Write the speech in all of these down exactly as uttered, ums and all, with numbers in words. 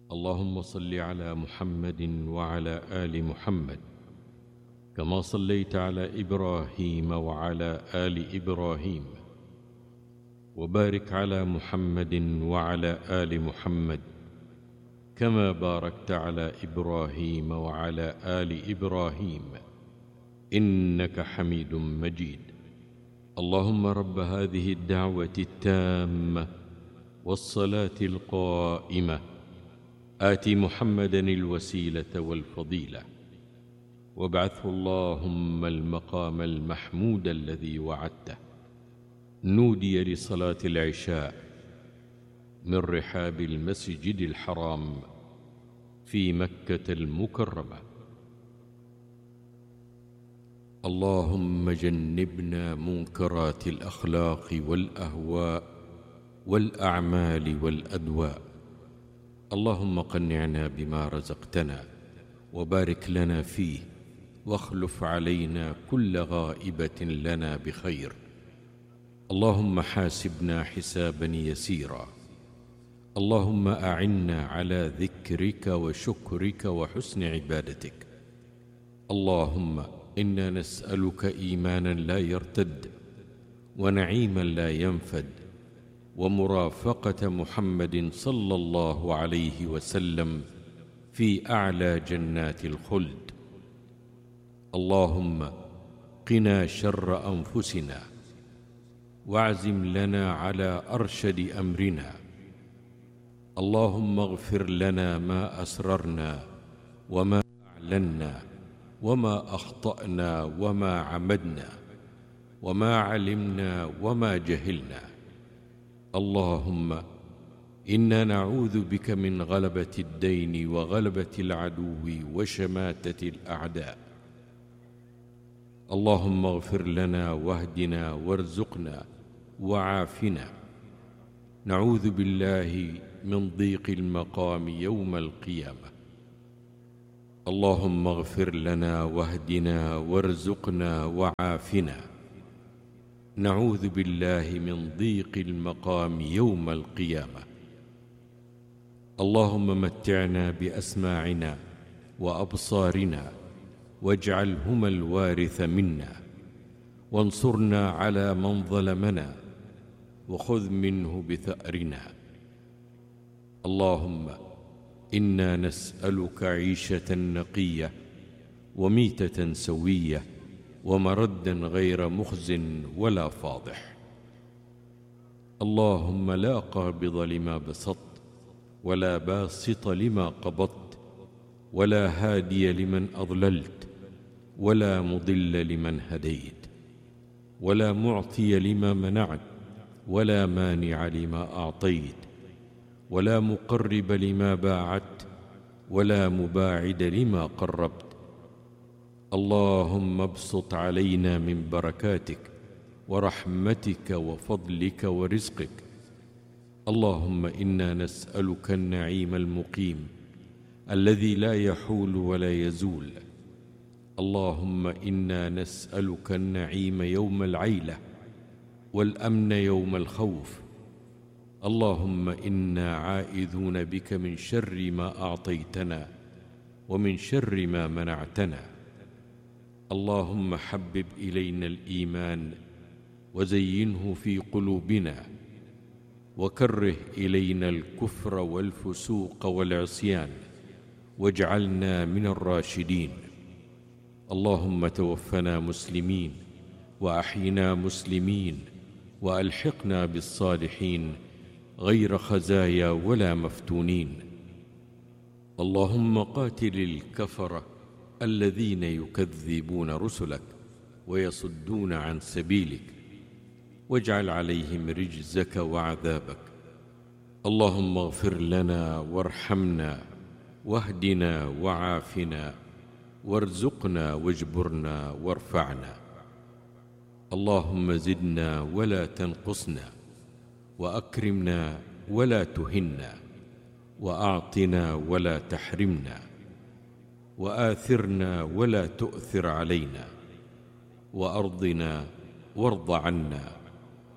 اللهم صل على محمد وعلى آل محمد كما صليت على إبراهيم وعلى آل إبراهيم، وبارك على محمد وعلى آل محمد كما باركت على إبراهيم وعلى آل إبراهيم إنك حميد مجيد. اللهم رب هذه الدعوة التامة والصلاة القائمة آت محمدا الوسيلة والفضيلة وابعثه اللهم المقام المحمود الذي وعدته. نودي لصلاة العشاء من رحاب المسجد الحرام في مكة المكرمة. اللهم جنبنا منكرات الأخلاق والأهواء والأعمال والأدواء. اللهم قنعنا بما رزقتنا وبارك لنا فيه، واخلف علينا كل غائبة لنا بخير. اللهم حاسبنا حسابا يسيرا. اللهم أعنا على ذكرك وشكرك وحسن عبادتك. اللهم إنا نسألك إيمانا لا يرتد، ونعيما لا ينفد، ومرافقة محمد صلى الله عليه وسلم في أعلى جنات الخلد. اللهم قنا شر أنفسنا، واعزم لنا على أرشد أمرنا. اللهم اغفر لنا ما أسررنا وما أعلنا وما أخطأنا وما عمدنا وما علمنا وما جهلنا. اللهم إنا نعوذ بك من غلبة الدين وغلبة العدو وشماتة الأعداء. اللهم اغفر لنا واهدنا وارزقنا وعافنا. نعوذ بالله من ضيق المقام يوم القيامة. اللهم اغفر لنا واهدنا وارزقنا وعافنا. نعوذ بالله من ضيق المقام يوم القيامة. اللهم متعنا بأسماعنا وأبصارنا واجعلهما الوارث منا، وانصرنا على من ظلمنا وخذ منه بثأرنا. اللهم إنا نسألك عيشة نقية وميتة سوية ومردا غير مخز ولا فاضح. اللهم لا قابض لما بسطت ولا باسط لما قبضت ولا هادي لمن أضللت ولا مضل لمن هديت ولا معطي لما منعت ولا مانع لما أعطيت ولا مقرب لما باعدت ولا مباعد لما قربت. اللهم ابسط علينا من بركاتك ورحمتك وفضلك ورزقك. اللهم إنا نسألك النعيم المقيم الذي لا يحول ولا يزول. اللهم إنا نسألك النعيم يوم العيلة والأمن يوم الخوف. اللهم إنا عائذون بك من شر ما أعطيتنا ومن شر ما منعتنا. اللهم حبب إلينا الإيمان وزينه في قلوبنا، وكره إلينا الكفر والفسوق والعصيان واجعلنا من الراشدين. اللهم توفنا مسلمين وأحينا مسلمين وألحقنا بالصالحين غير خزايا ولا مفتونين. اللهم قاتل الكفرة الذين يكذبون رسلك ويصدون عن سبيلك، واجعل عليهم رجزك وعذابك. اللهم اغفر لنا وارحمنا واهدنا وعافنا وارزقنا واجبرنا وارفعنا. اللهم زدنا ولا تنقصنا، وأكرمنا ولا تهنا، وأعطنا ولا تحرمنا، وآثرنا ولا تؤثر علينا، وأرضنا وارض عنا.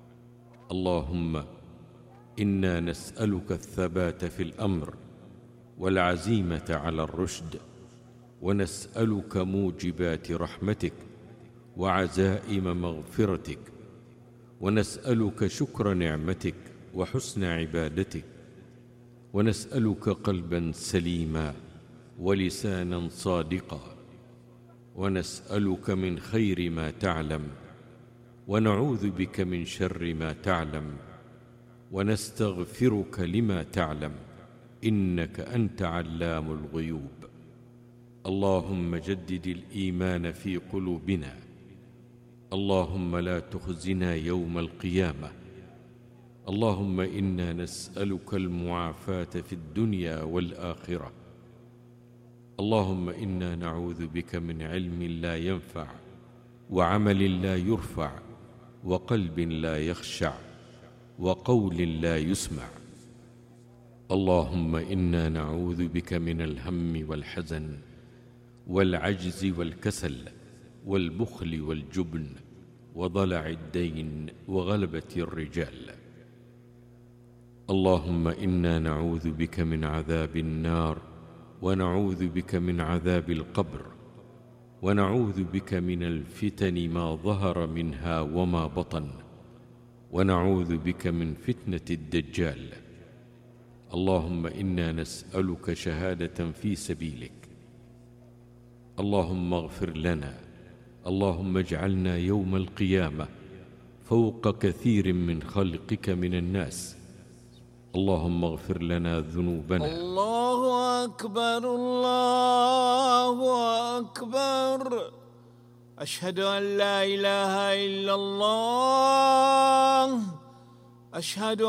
اللهم إنا نسألك الثبات في الأمر والعزيمة على الرشد، ونسألك موجبات رحمتك وعزائم مغفرتك، ونسألك شكر نعمتك وحسن عبادتك، ونسألك قلبا سليما ولسانا صادقا، ونسألك من خير ما تعلم، ونعوذ بك من شر ما تعلم، ونستغفرك لما تعلم، إنك أنت علام الغيوب. اللهم جدد الإيمان في قلوبنا، اللهم لا تخزنا يوم القيامة. اللهم إنا نسألك المعافاة في الدنيا والآخرة. اللهم إنا نعوذ بك من علم لا ينفع، وعمل لا يرفع، وقلب لا يخشع، وقول لا يسمع. اللهم إنا نعوذ بك من الهم والحزن والعجز والكسل والبخل والجبن وضلع الدين وغلبة الرجال. اللهم إنا نعوذ بك من عذاب النار، ونعوذ بك من عذاب القبر، ونعوذ بك من الفتن ما ظهر منها وما بطن، ونعوذ بك من فتنة الدجال. اللهم إنا نسألك شهادة في سبيلك. اللهم اغفر لنا، اللهم اجعلنا يوم القيامة فوق كثير من خلقك من الناس. اللهم اغفر لنا ذنوبنا. الله أكبر، الله أكبر. أشهد أن لا إله إلا الله. أشهد